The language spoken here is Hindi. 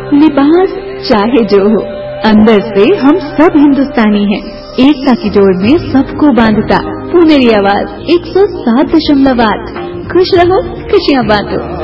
लिबास चाहे जो हो, अंदर से हम सब हिंदुस्तानी हैं। एकता की जोड़ में सबको बांधता। पुनेरी आवाज 107.8। खुश रहो, खुशियाँ बांटो।